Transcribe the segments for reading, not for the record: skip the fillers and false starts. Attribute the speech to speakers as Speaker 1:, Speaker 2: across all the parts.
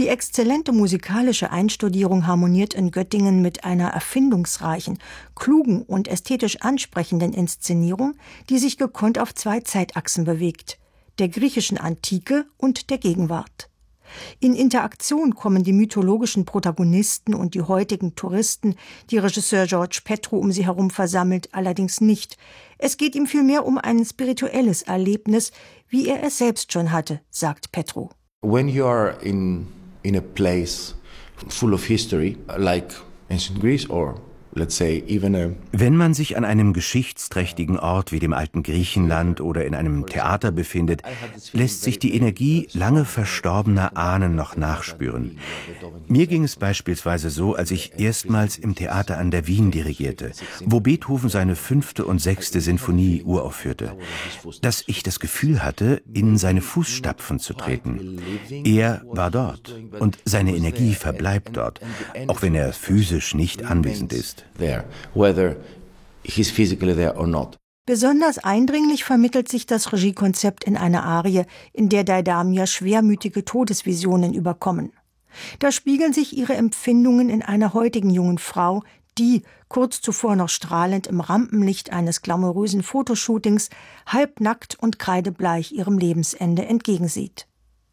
Speaker 1: Die exzellente musikalische Einstudierung harmoniert in Göttingen mit einer erfindungsreichen, klugen und ästhetisch ansprechenden Inszenierung, die sich gekonnt auf 2 Zeitachsen bewegt: der griechischen Antike und der Gegenwart. In Interaktion kommen die mythologischen Protagonisten und die heutigen Touristen, die Regisseur George Petrou um sie herum versammelt, allerdings nicht. Es geht ihm vielmehr um ein spirituelles Erlebnis, wie er es selbst schon hatte, sagt Petrou.
Speaker 2: When you are in a place full of history, like ancient Greece or let's say even
Speaker 3: Wenn man sich an einem geschichtsträchtigen Ort wie dem alten Griechenland oder in einem Theater befindet, lässt sich die Energie lange verstorbener Ahnen noch nachspüren. Mir ging es beispielsweise so, als ich erstmals im Theater an der Wien dirigierte, wo Beethoven seine 5. und 6. Sinfonie uraufführte, dass ich das Gefühl hatte, in seine Fußstapfen zu treten. Er war dort und seine Energie verbleibt dort, auch wenn er physisch nicht anwesend ist.
Speaker 2: There, whether he's physically there or not.
Speaker 1: Besonders eindringlich vermittelt sich das Regiekonzept in einer Arie, in der Deidamia schwermütige Todesvisionen überkommen. Da spiegeln sich ihre Empfindungen in einer heutigen jungen Frau, die, kurz zuvor noch strahlend im Rampenlicht eines glamourösen Fotoshootings, halbnackt und kreidebleich ihrem Lebensende entgegensieht.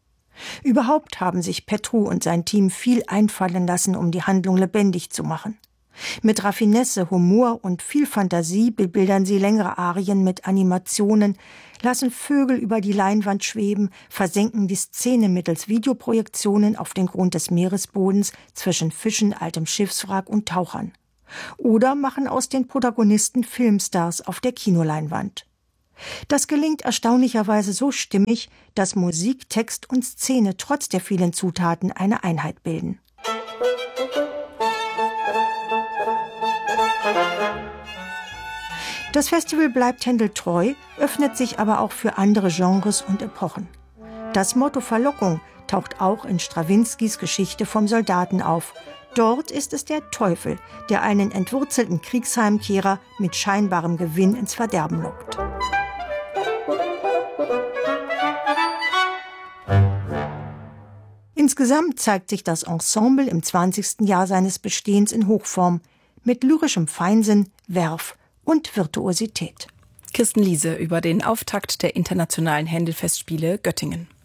Speaker 1: Überhaupt haben sich Petrou und sein Team viel einfallen lassen, um die Handlung lebendig zu machen. Mit Raffinesse, Humor und viel Fantasie bebildern sie längere Arien mit Animationen, lassen Vögel über die Leinwand schweben, versenken die Szene mittels Videoprojektionen auf den Grund des Meeresbodens zwischen Fischen, altem Schiffswrack und Tauchern. Oder machen aus den Protagonisten Filmstars auf der Kinoleinwand. Das gelingt erstaunlicherweise so stimmig, dass Musik, Text und Szene trotz der vielen Zutaten eine Einheit bilden. Das Festival bleibt Händel treu, öffnet sich aber auch für andere Genres und Epochen. Das Motto Verlockung taucht auch in Strawinskys Geschichte vom Soldaten auf. Dort ist es der Teufel, der einen entwurzelten Kriegsheimkehrer mit scheinbarem Gewinn ins Verderben lockt. Insgesamt zeigt sich das Ensemble im 20. Jahr seines Bestehens in Hochform, mit lyrischem Feinsinn, Werf und Virtuosität.
Speaker 4: Kirsten Liese über den Auftakt der Internationalen Händel-Festspiele Göttingen.